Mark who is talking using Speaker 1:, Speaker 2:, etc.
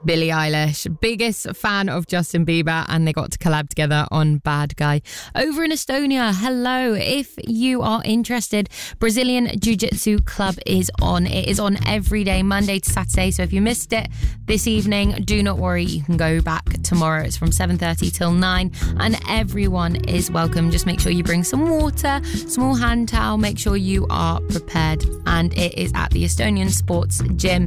Speaker 1: Billie Eilish, biggest fan of Justin Bieber, and they got to collab together on Bad Guy. Over in Estonia, hello. If you are interested, Brazilian Jiu-Jitsu Club is on. It is on every day, Monday to Saturday. So if you missed it this evening, do not worry. You can go back tomorrow. It's from 7:30 till 9, and everyone is welcome. Just make sure you bring some water, small hand towel. Make sure you are prepared. And it is at the Estonian Sports Gym.